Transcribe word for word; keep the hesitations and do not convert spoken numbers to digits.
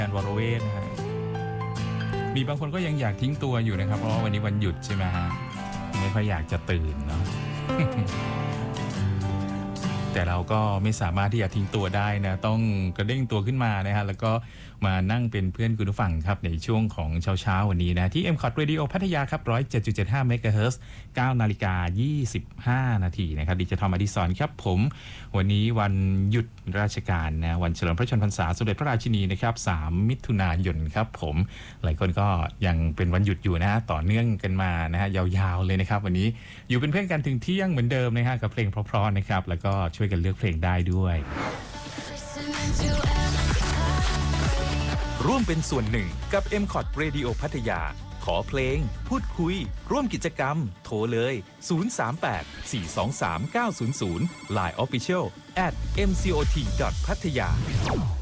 งานวรเวทนะฮะมีบางคนก็ยังอยากทิ้งตัวอยู่นะครับเพราะว่าวันนี้วันหยุดใช่ไหมฮะไม่ค่อยอยากจะตื่นเนาะ แต่เราก็ไม่สามารถที่จะทิ้งตัวได้นะต้องกระเด้งตัวขึ้นมานะฮะแล้วก็มานั่งเป็นเพื่อนคุณผู้ฟังครับในช่วงของเช้าๆวันนี้นะที่ เอ็ม คอท Radio พัทยาครับ หนึ่งร้อยเจ็ดจุดเจ็ดห้า เมกะเฮิรตซ์ เก้านาฬิกายี่สิบห้านาทีนะครับดิจิทัลอดิศรครับผมวันนี้วันหยุดราชการนะวันเฉลิมพระชนมพรรษาสมเด็จพระราชินีนะครับสามมิถุนายนครับผมหลายคนก็ยังเป็นวันหยุดอยู่นะต่อเนื่องกันมานะฮะยาวๆเลยนะครับวันนี้อยู่เป็นเพื่อนกันถึงเที่ยงเหมือนเดิมนะฮะกับเพลงเพราะๆนะครับแล้วก็ช่วยกันเลือกเพลงได้ด้วยร่วมเป็นส่วนหนึ่งกับ เอ็ม คอท Radio พัทยาขอเพลงพูดคุยร่วมกิจกรรมโทรเลย ศูนย์ สาม แปด สี่ สอง สาม เก้า ศูนย์ ศูนย์ ไลน์ Official แอท เอ็ม ซี โอ ที ดอท พัทยา